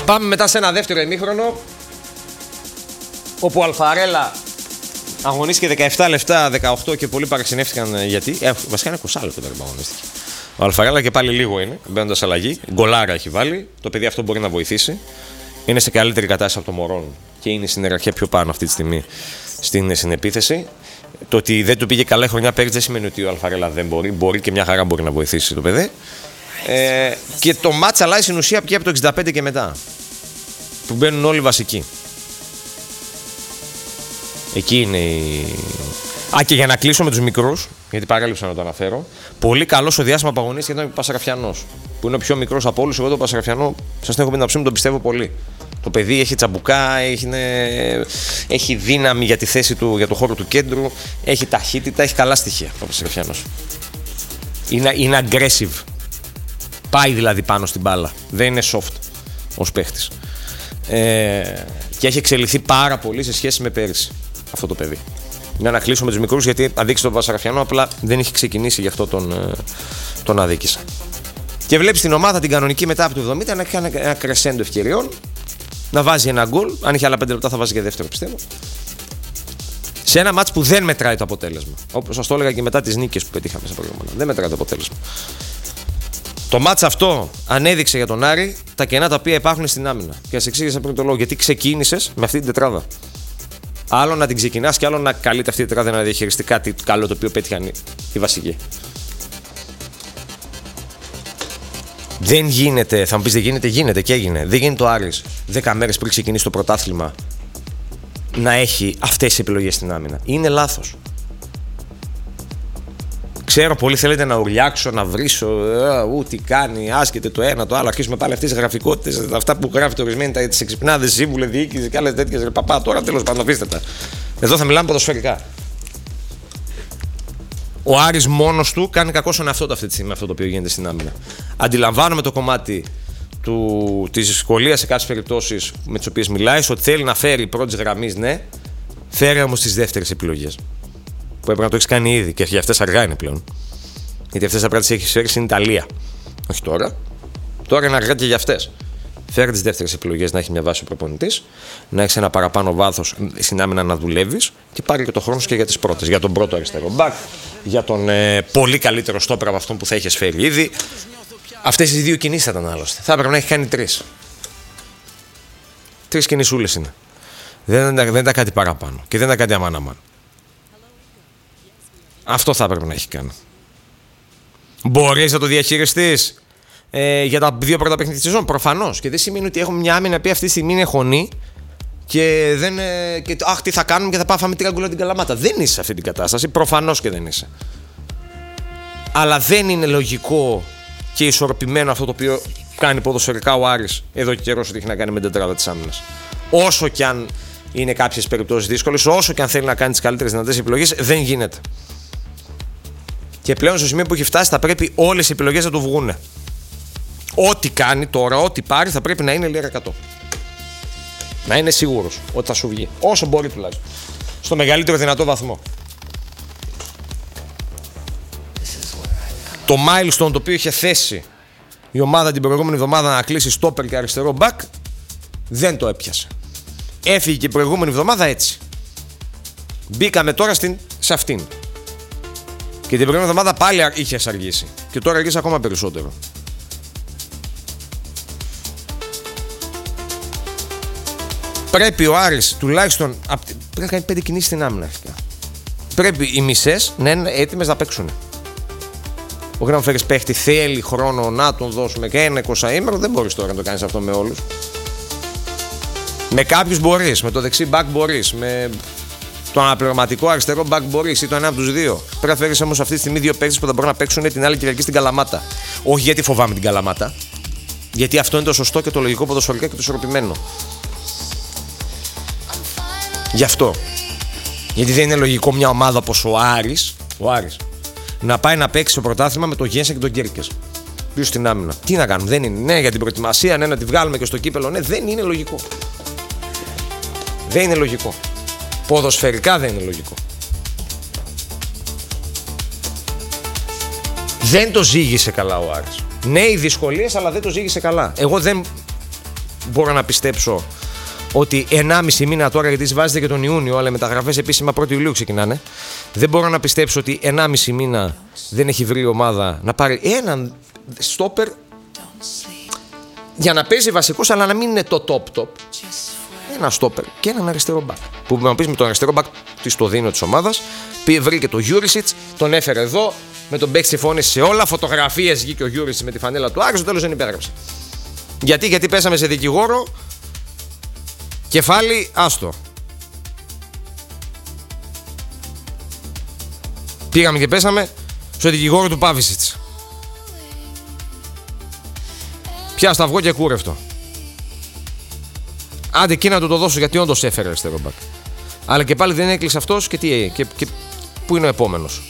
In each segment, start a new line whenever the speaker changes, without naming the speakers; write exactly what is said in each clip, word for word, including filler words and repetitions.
Πάμε μετά σε ένα δεύτερο ημίχρονο, όπου ο Αλφαρέλα αγωνίστηκε δεκαεπτά λεπτά, δεκαοκτώ και πολλοί παραξενεύτηκαν γιατί. Ε, βασικά είναι είκοσι λεπτό περίπου αγωνίστηκε. Ο Αλφαρέλα και πάλι λίγο είναι, μπαίνοντας αλλαγή. Γκολάρα έχει βάλει. Το παιδί αυτό μπορεί να βοηθήσει. Είναι σε καλύτερη κατάσταση από το Μωρόν και είναι στην ιεραρχία πιο πάνω αυτή τη στιγμή στην, στην επίθεση. Το ότι δεν του πήγε καλά η χρονιά πέρυσι δεν σημαίνει ότι ο Αλφαρέλα δεν μπορεί. Μπορεί και μια χαρά μπορεί να βοηθήσει το παιδί. Ε, και το μάτς αλλάζει στην ουσία πια από το εξήντα πέντε και μετά. Που μπαίνουν όλοι βασικοί. Εκεί είναι η... Α, και για να κλείσω με τους μικρούς, γιατί παρέλειψα να το αναφέρω. Πολύ καλό στο διάστημα που αγωνίστηκε ήταν ο Πασαραφιανός. Που είναι ο πιο μικρός από όλους. Εγώ τον Πασαραφιανό, σας την έχω πει να ψούμε, τον πιστεύω πολύ. Το παιδί έχει τσαμπουκά, έχει, έχει δύναμη για τη θέση του, για το χώρο του κέντρου, έχει ταχύτητα, έχει καλά στοιχεία ο Πασαραφιανός. Είναι, είναι aggressive. Πάει δηλαδή πάνω στην μπάλα. Δεν είναι soft ως παίχτης. Ε, και έχει εξελιχθεί πάρα πολύ σε σχέση με πέρυσι αυτό το παιδί. Για να κλείσω με τους μικρούς, γιατί αδίκησε τον Πασαραφιανό, απλά δεν έχει ξεκινήσει, γι' αυτό τον, τον αδίκησα. Και βλέπεις την ομάδα την κανονική μετά από το εβδομήντα να κάνει ένα κρεσέντο ευκαιριών, να βάζει ένα γκολ. Αν είχε άλλα πέντε λεπτά θα βάζει και δεύτερο, πιστεύω. Σε ένα μάτς που δεν μετράει το αποτέλεσμα. Όπως σας το έλεγα και μετά τις νίκες που πετύχαμε σε προηγούμενα. Δεν μετράει το αποτέλεσμα. Το μάτς αυτό ανέδειξε για τον Άρη τα κενά τα οποία υπάρχουν στην άμυνα. Και σας εξήγησα πριν το λόγο. Γιατί ξεκίνησες με αυτή την τετράδα. Άλλο να την ξεκινάς και άλλο να καλείται αυτή η τετράδα να διαχειριστεί κάτι καλό το οποίο πέτυχαν οι βασικοί. Δεν γίνεται, θα μου πεις δεν γίνεται, γίνεται και έγινε. Δεν γίνεται ο Άρης δέκα μέρες πριν ξεκινήσει το πρωτάθλημα να έχει αυτές τις επιλογές στην άμυνα. Είναι λάθος. Ξέρω, πολύ θέλετε να ουρλιάξω, να βρίσω, ε, ου, τι κάνει, άσκεται το ένα, το άλλο. Αρχίσουμε πάλι αυτές τις γραφικότητες, αυτά που γράφετε ορισμένοι, τις εξυπνάδες, σύμβουλε, διοίκηση και άλλες τέτοιες. Ρε παπά, τώρα τέλος πάντων, αφήστε τα. Εδώ θα μιλάμε ποδοσφαιρικά. Ο Άρης μόνος του κάνει κακό στον εαυτό του αυτή τη στιγμή, αυτό το οποίο γίνεται στην άμυνα. Αντιλαμβάνομαι το κομμάτι της δυσκολίας σε κάποιες περιπτώσεις με τις οποίες μιλάει, ότι θέλει να φέρει πρώτης γραμμής, ναι, φέρει όμως τις δεύτερες επιλογές. Που έπρεπε να το έχει κάνει ήδη και για αυτές αργά είναι πλέον. Γιατί αυτές θα πρέπει να τις έχει φέρει στην Ιταλία. Όχι τώρα. Τώρα είναι αργά και για αυτές. Φέρει τις δεύτερες επιλογές, να έχει μια βάση ο προπονητής, να έχει ένα παραπάνω βάθος στην άμυνα να δουλεύεις και πάρει και το χρόνο και για τις πρώτες. Για τον πρώτο αριστερό μπακ, για τον ε, πολύ καλύτερο στόπερ από αυτόν που θα έχεις φέρει ήδη. Αυτές οι δύο κινήσεις θα ήταν άλλωστε. Θα έπρεπε να έχει κάνει τρεις. Τρεις κινησούλες είναι. Δεν, δεν, δεν ήταν κάτι παραπάνω και δεν ήταν κάτι αμάν-αμάν. Αυτό θα έπρεπε να έχει κάνει. Μπορείς να το διαχειριστείς ε, για τα δύο πρώτα παιχνίδια της σεζόν? Προφανώς. Και δεν σημαίνει ότι έχουμε μια άμυνα που αυτή τη στιγμή είναι χωνή και δεν. Ε, και, αχ, τι θα κάνουμε και θα πάμε φάμε τρία γκολ την Καλαμάτα. Δεν είσαι σε αυτή την κατάσταση. Προφανώς και δεν είσαι. Αλλά δεν είναι λογικό και ισορροπημένο αυτό το οποίο κάνει ποδοσφαιρικά ο Άρης εδώ και καιρός ότι έχει να κάνει με την τετράδα της άμυνας. Όσο και αν είναι κάποιες περιπτώσεις δύσκολες, όσο και αν θέλει να κάνει τις καλύτερες δυνατές επιλογές, δεν γίνεται. Και πλέον στο σημείο που έχει φτάσει θα πρέπει όλες οι επιλογές να του βγούνε. Ό,τι κάνει τώρα, ό,τι πάρει θα πρέπει να είναι λίρα εκατό. Να είναι σίγουρος ότι θα σου βγει. Όσο μπορεί τουλάχιστον. Στο μεγαλύτερο δυνατό βαθμό. Το milestone το οποίο είχε θέσει η ομάδα την προηγούμενη εβδομάδα να κλείσει στόπερ και αριστερό μπακ δεν το έπιασε. Έφυγε και η προηγούμενη εβδομάδα έτσι. Μπήκαμε τώρα στην, σε αυτήν. Και την προηγούμενη εβδομάδα πάλι είχε αργήσει. Και τώρα αργήσει ακόμα περισσότερο. Πρέπει ο Άρης τουλάχιστον. Πρέπει να κάνει πέντε κινήσεις στην άμυνα αρχικά. Πρέπει οι μισές να είναι έτοιμες να παίξουν. Όχι να φέρεις παίχτη, θέλει χρόνο να τον δώσουμε και ένα εικοσαήμερο. Δεν μπορείς τώρα να το κάνεις αυτό με όλους. Με κάποιους μπορείς, με το δεξί μπακ μπορείς, με το αναπληρωματικό αριστερό μπακ μπορείς ή το ένα από τους δύο. Πρέπει να φέρεις όμως αυτή τη στιγμή δύο παίκτες που θα μπορούν να παίξουν την άλλη Κυριακή στην Καλαμάτα. Όχι γιατί φοβάμαι την Καλαμάτα. Γιατί αυτό είναι το σωστό και το λογικό ποδοσφαιρικά και το ισορροπημένο. Γι' αυτό. Γιατί δεν είναι λογικό μια ομάδα όπως ο Άρης, ο Άρης να πάει να παίξει στο πρωτάθλημα με τον Γένσεν και τον Κέρκες πίσω στην άμυνα. Τι να κάνουμε, δεν είναι. Ναι, για την προετοιμασία, ναι, να τη βγάλουμε και στο κύπελο, ναι, δεν είναι λογικό. Δεν είναι λογικό. Ποδοσφαιρικά δεν είναι λογικό. Δεν το ζήγησε καλά ο Άρης. Ναι, οι δυσκολίες, αλλά δεν το ζήγησε καλά. Εγώ δεν, μπορώ να πιστέψω ότι ενάμιση μήνα τώρα, γιατί βάζετε και τον Ιούνιο, αλλά οι μεταγραφές επίσημα πρώτη Ιουλίου ξεκινάνε. Δεν μπορώ να πιστέψω ότι ενάμιση μήνα δεν έχει βρει η ομάδα να πάρει έναν στόπερ για να παίζει βασικός, αλλά να μην είναι το top top. Ένα στόπερ και έναν αριστερό μπακ. Που να πει με τον αριστερό μπακ τη το δίνω τη ομάδα. Βρήκε το Γιούρισιτς, τον έφερε εδώ, με τον Μπέκ συμφώνησε σε όλα. Φωτογραφίες βγήκε ο Γιούρισιτς με τη φανέλα του Άρη, στο τέλος δεν υπέγραψε. Γιατί, γιατί πέσαμε σε δικηγόρο. Κεφάλι, άστο. Πήγαμε και πέσαμε στο δικηγόρο του Πάβησιτς. Πια σταυγό και κούρευτο. Άντε εκεί να του το δώσω, γιατί όντως έφερε αριστερό μπακ. Αλλά και πάλι δεν έκλεισε αυτός και τι, και, και πού είναι ο επόμενος.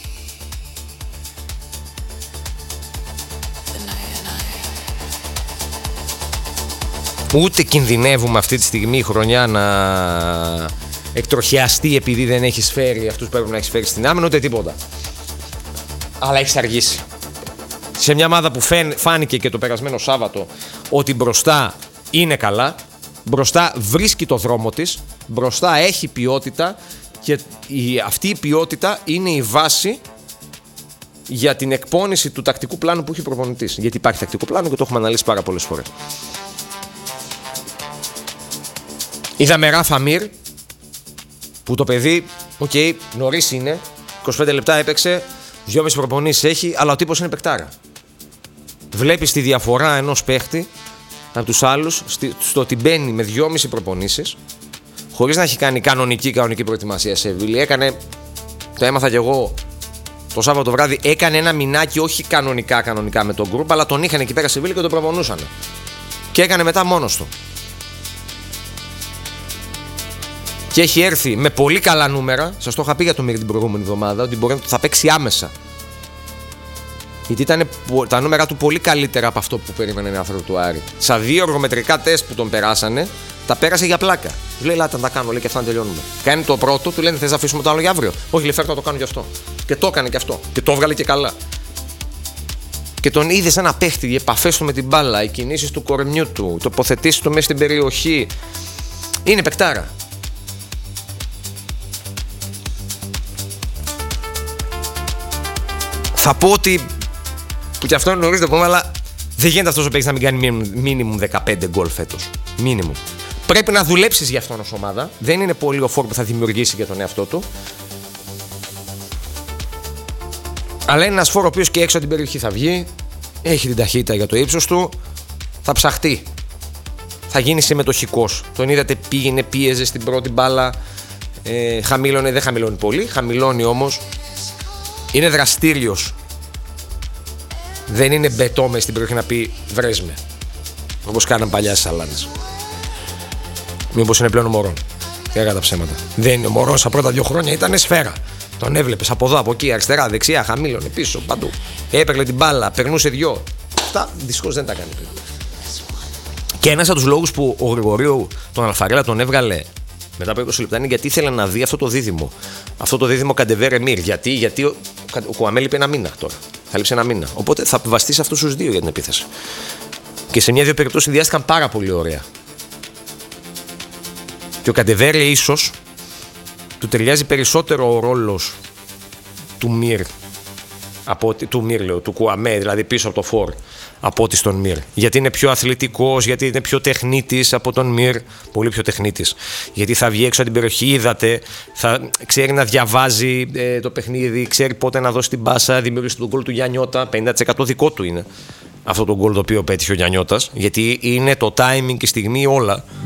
Ούτε κινδυνεύουμε αυτή τη στιγμή η χρονιά να εκτροχιαστεί επειδή δεν έχεις φέρει αυτούς που πρέπει να έχεις φέρει στην άμυνα, ούτε τίποτα. Αλλά έχεις αργήσει. Σε μια ομάδα που φάνηκε και το περασμένο Σάββατο ότι μπροστά είναι καλά, μπροστά βρίσκει το δρόμο της, μπροστά έχει ποιότητα και η, αυτή η ποιότητα είναι η βάση για την εκπόνηση του τακτικού πλάνου που έχει ο προπονητής. Γιατί υπάρχει τακτικό πλάνο και το έχουμε αναλύσει πάρα πολλές φορές. Είδαμε Ράφα Μιρ, που το παιδί, οκ, okay, νωρίς είναι, είκοσι πέντε λεπτά έπαιξε, δυόμιση προπονήσεις έχει, αλλά ο τύπος είναι παικτάρα. Βλέπεις τη διαφορά ενός παίχτη από τους άλλους στο ότι μπαίνει με δυόμιση προπονήσεις, χωρίς να έχει κάνει κανονική, κανονική προετοιμασία σε Σεβίλη. Έκανε, το έμαθα κι εγώ το Σάββατο βράδυ, έκανε ένα μηνάκι, όχι κανονικά, κανονικά με τον γκρουπ, αλλά τον είχαν εκεί πέρα σε Σεβίλη και τον προπονούσαν. Και έκανε μετά μόνος του. Και έχει έρθει με πολύ καλά νούμερα. Σας το είχα πει για το Μιρ την προηγούμενη εβδομάδα, ότι μπορεί, θα παίξει άμεσα. Γιατί ήταν τα νούμερα του πολύ καλύτερα από αυτό που περίμενε ο άνθρωπο του Άρη. Στα δύο εργομετρικά τεστ που τον περάσανε, τα πέρασε για πλάκα. Του λέει: Λάτε να τα κάνω, λέει, και αυτά να τελειώνουμε. Κάνει το πρώτο, του λένε: Θες να αφήσουμε το άλλο για αύριο? Όχι, λέει: Φέρτε να το κάνω γι' αυτό. Και το έκανε και αυτό. Και το έβγαλε και καλά. Και τον είδε σαν ένα παίχτη, οι επαφές του με την μπάλα, οι κινήσεις του κορμιού του, οι τοποθετήσεις του μέσα στην περιοχή. Είναι παικτάρα. Θα πω ότι, που και αυτό είναι νωρίς το πούμε, αλλά δεν γίνεται αυτός ο παίκτης να μην κάνει μίνιμουμ δεκαπέντε γκολ φέτος. Μίνιμουμ. Πρέπει να δουλέψεις για αυτόν ως ομάδα. Δεν είναι πολύ ο φόρ που θα δημιουργήσει για τον εαυτό του. Αλλά είναι ένας φόρ ο οποίος και έξω από την περιοχή θα βγει. Έχει την ταχύτητα για το ύψος του. Θα ψαχτεί. Θα γίνει συμμετοχικός. Τον είδατε, πήγαινε, πίεζε στην πρώτη μπάλα. Ε, χαμήλωνε, δεν χαμηλώνει πολύ. Χαμηλώνει όμως. Είναι δραστήριος. Δεν είναι μπετό μες στην περιοχή να πει βρες με. Όπως κάναν παλιά στις σαλάνες. Μήπως είναι πλέον ο Μωρόν. Και έκανα τα ψέματα. Δεν είναι ο Μωρόν, στα πρώτα δύο χρόνια ήταν σφαίρα. Τον έβλεπες από εδώ, από εκεί, αριστερά, δεξιά, χαμήλωνε, πίσω, παντού. Έπαιρνε την μπάλα, περνούσε δυο. Αυτά δυστυχώς δεν τα κάνει πριν. Και ένας από τους λόγους που ο Γρηγορίου τον Αλφαρέλα τον έβγαλε μετά από είκοσι λεπτά είναι γιατί ήθελε να δει αυτό το δίδυμο. Αυτό το δίδυμο Καντεβέρε Μιρ. Γιατί, γιατί ο, ο Κουαμέ λείπει ένα μήνα τώρα. Θα λείψει ένα μήνα. Οπότε θα βαστεί σε αυτούς τους δύο για την επίθεση. Και σε μια-δύο περιπτώσεις συνδυάστηκαν πάρα πολύ ωραία. Και ο Καντεβέρε ίσως του ταιριάζει περισσότερο ο ρόλος του Μιρ. Από, του Μιρ, λέω, του Κουαμέ, δηλαδή πίσω από το φορ, από ό,τι στον Μιρ. Γιατί είναι πιο αθλητικός, γιατί είναι πιο τεχνίτης από τον Μιρ. Πολύ πιο τεχνίτης. Γιατί θα βγει έξω από την περιοχή, είδατε, θα ξέρει να διαβάζει ε, το παιχνίδι, ξέρει πότε να δώσει την πάσα, δημιούργησε τον γκολ του Γιαννιώτα. πενήντα τοις εκατό δικό του είναι αυτό το γκολ το οποίο πέτυχε ο Γιαννιώτας. Γιατί είναι το timing και η στιγμή όλα.